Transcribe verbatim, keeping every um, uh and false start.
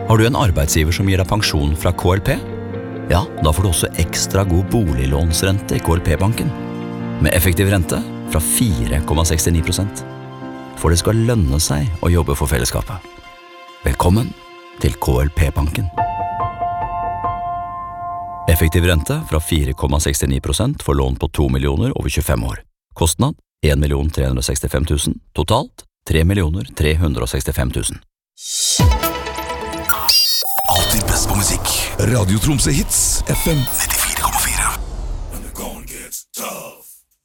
Har du en arbeidsgiver som gir deg pensjon fra K L P? Ja, da får du også ekstra god boliglånsrente i K L P-banken. Med effektiv rente fra fire komma sekstini prosent. For det skal lønne seg å jobbe for fellesskapet. Velkommen til K L P-banken. Effektiv rente fra fire komma sekstini prosent for lån på to millioner over tjuefem år. Kostnad en million tre hundre sekstifem tusen. Totalt tre millioner tre hundre sekstifem tusen. Alltid best på musikk. Radio Tromsø Hits F M nitti.